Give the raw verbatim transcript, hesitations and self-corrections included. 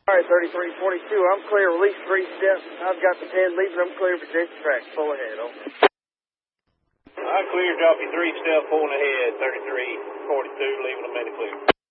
All right, thirty-three forty-two, I'm clear. Release three steps. I've got the ten leaving. I'm clear for Jason track. Full ahead. Over. I'm clear. Drop you three steps, pulling ahead. thirty-three forty-two, leaving them in the clear.